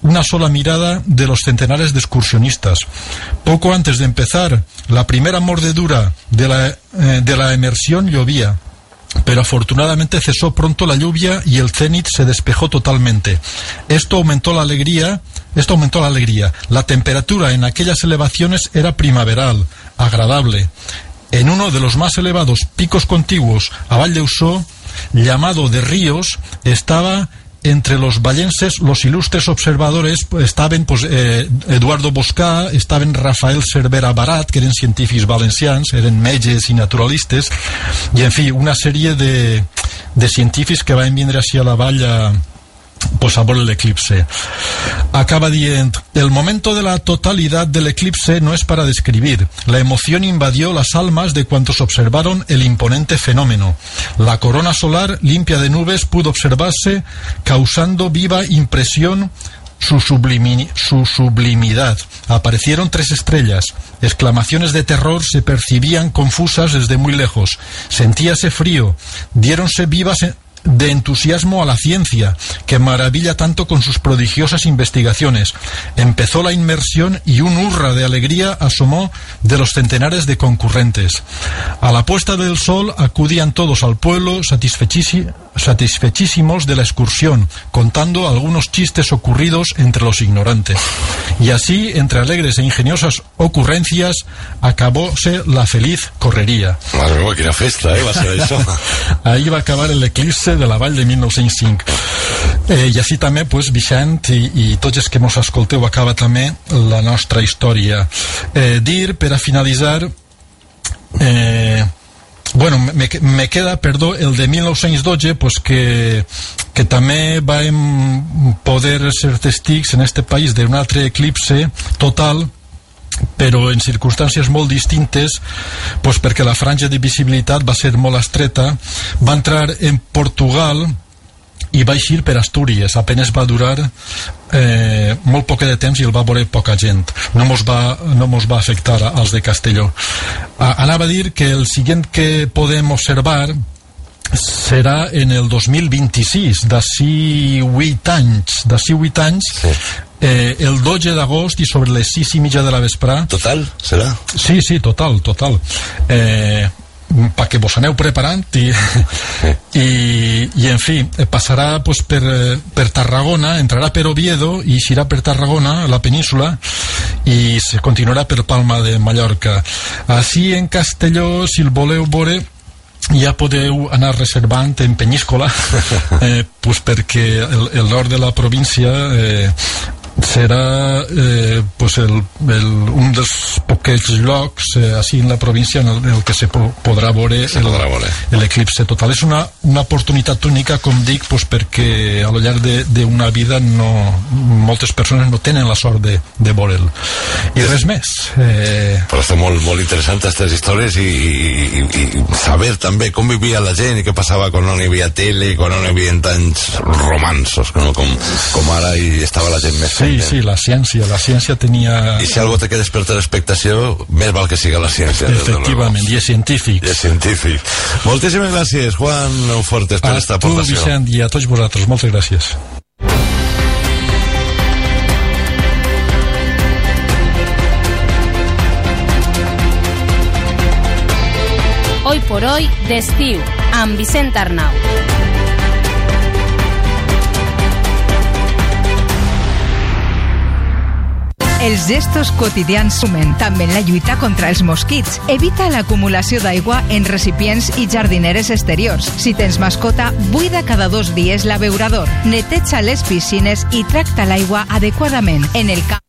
una sola mirada de los centenares de excursionistas. Poco antes de empezar la primera mordedura de la emersión llovía, pero afortunadamente cesó pronto la lluvia y el cénit se despejó totalmente. Esto aumentó la alegría. La temperatura en aquellas elevaciones era primaveral, agradable. En uno de los más elevados picos contiguos a Vall d'Uixó, llamado de Ríos, estaba entre los vallenses los ilustres observadores. Estaven Eduardo Boscà, estaven Rafael Cervera Barat, que eren científics valencians, eren metges i naturalistes, i en fi, una sèrie de científics que van vindre així a la vall a veure l'eclipse. Acaba dient: el momento de la totalidad del eclipse no es para describir. La emoción invadió las almas de cuantos observaron el imponente fenómeno. La corona solar, limpia de nubes, pudo observarse, causando viva impresión su sublimidad. Aparecieron 3 estrellas. Exclamaciones de terror se percibían confusas desde muy lejos. Sentíase frío. Diéronse vivas de entusiasmo a la ciencia, que maravilla tanto con sus prodigiosas investigaciones. Empezó la inmersión y un hurra de alegría asomó de los centenares de concurrentes. A la puesta del sol acudían todos al pueblo satisfechísimos de la excursión, contando algunos chistes ocurridos entre los ignorantes. Y así, entre alegres e ingeniosas ocurrencias, acabóse la feliz correría. Madre mía, quina festa, va ser això. Ahí va acabar el eclipse de la Vall de 1905. I així també, Vicent i tots els que mos escolteu, acaba també la nostra història. Dir, per a finalitzar, me queda, el de 1912, que també vam poder ser testigs en este país d'un altre eclipse total, però en circumstàncies molt distintes, perquè la franja de visibilitat va ser molt estreta. Va entrar en Portugal i va eixir per Astúries. Apenas va durar molt poc de temps i el va veure poca gent. No mos va afectar als de Castelló. Anava a dir que el següent que podem observar serà en el 2026, d'ací 8 anys. Sí. El 12 d'agost i sobre les 6:30 de la vesprà. Total, serà? Sí, total. Perquè vos aneu preparant i en fi, passarà per Tarragona, entrarà per Oviedo i eixirà per Tarragona, la península, i se continuarà per Palma de Mallorca. Així en Castelló, si el voleu veure, ja podeu anar reservant en Penyíscola, perquè el nord de la província serà un dels poquets llocs així en la província en el que se podrà veure l'eclipse total. És una oportunitat única, com dic, perquè a lo llarg d'una vida moltes persones no tenen la sort de veure'l. I res més. Però està molt interessant aquestes històries i saber també com vivia la gent i què passava quan no hi havia tele, quan no hi havia tants romansos com ara, i estava la gent més fent. Sí, la ciència tenia... I si algo té que despertar expectació, més val que siga la ciència. Efectivament, i és científic. Moltíssimes gràcies, Juan Fortes, per esta aportació. A tu, Vicent, i a tots vosaltres, moltes gràcies. Hoy por hoy d'estiu, amb Vicent Arnau. Els gestos quotidians sumen, també en la lluita contra els mosquits. Evita l'acumulació d'aigua en recipients i jardineres exteriors. Si tens mascota, buida cada 2 dies l'abeurador. Neteja les piscines i tracta l'aigua adequadament. En el camp